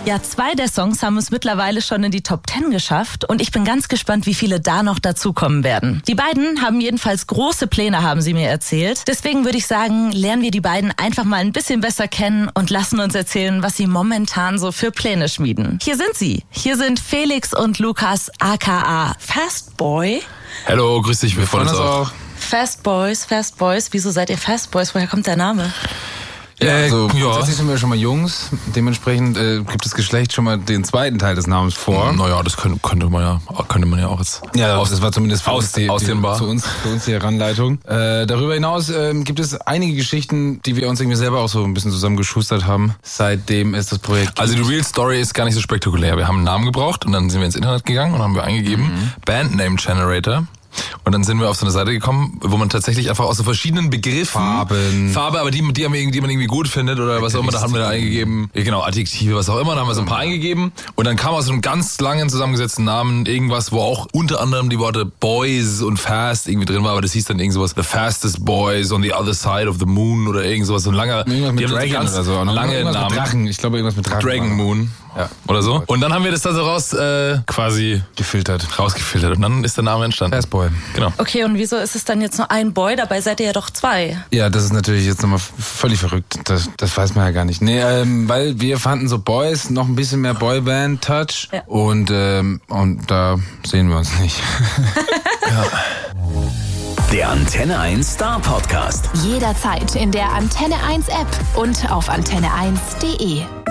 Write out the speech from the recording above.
Ja, 2 der Songs haben es mittlerweile schon in die Top 10 geschafft und ich bin ganz gespannt, wie viele da noch dazukommen werden. Die beiden haben jedenfalls große Pläne, haben sie mir erzählt. Deswegen würde ich sagen, lernen wir die beiden einfach mal ein bisschen besser kennen und lassen uns erzählen, was sie momentan so für Pläne schmieden. Hier sind sie. Hier sind Felix und Lukas aka Fastboy. Hallo, grüß dich, wir freuen uns auch. Fast Boys. Wieso seid ihr Fast Boys? Woher kommt der Name? Grundsätzlich sind wir schon mal Jungs. Dementsprechend gibt das Geschlecht schon mal den zweiten Teil des Namens vor. Naja, das könnte man ja auch jetzt. Ja, das war zumindest für uns die Heranleitung. Darüber hinaus gibt es einige Geschichten, die wir uns irgendwie selber auch so ein bisschen zusammengeschustert haben, seitdem es das Projekt gibt. Also die Real Story ist gar nicht so spektakulär. Wir haben einen Namen gebraucht und dann sind wir ins Internet gegangen und haben wir eingegeben, Bandname Generator. Und dann sind wir auf so eine Seite gekommen, wo man tatsächlich einfach aus so verschiedenen Begriffen Farbe, aber die man irgendwie gut findet oder was auch immer, da haben wir da eingegeben. Ja, genau, Adjektive, was auch immer, da haben wir so ein paar eingegeben. Und dann kam aus so einem ganz langen zusammengesetzten Namen irgendwas, wo auch unter anderem die Worte Boys und Fast irgendwie drin war, aber das hieß dann irgend sowas, The Fastest Boys on the Other Side of the Moon oder irgend sowas, so ein langer, irgendwas mit Dragon oder so. Lange Namen. Mit Drachen. Ich glaube irgendwas mit Drachen. Dragon Moon. Ja. Oder so. Und dann haben wir das da so rausgefiltert. Und dann ist der Name entstanden. Fastboy. Genau. Okay, und wieso ist es dann jetzt nur ein Boy? Dabei seid ihr ja doch 2. Ja, das ist natürlich jetzt nochmal völlig verrückt. Das weiß man ja gar nicht. Nee, weil wir fanden so Boys noch ein bisschen mehr Boyband-Touch. Ja. Und da sehen wir uns nicht. Ja. Der Antenne 1 Star Podcast. Jederzeit in der Antenne 1 App und auf antenne1.de.